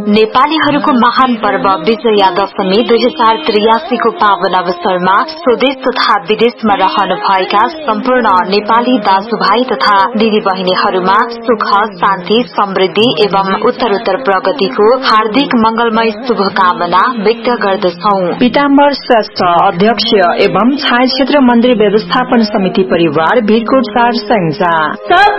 नेपालीहरूको महान पर्व विजया दशमी 2083 को पावन अवसरमा स्वदेश तथा विदेशमा रहनुभएका सम्पूर्ण नेपाली दाजुभाइ तथा दिदी बहिनीहरूमा सुख शान्ति समृद्धि एवं उत्तरोत्तर प्रगतिको हार्दिक मंगलमय शुभकामना व्यक्त गर्दछौ। पीताम्बर श्रेष्ठ अध्यक्ष एवं छाया क्षेत्र मन्दिर व्यवस्थापन समिति परिवार भिरकोट 4 संजा।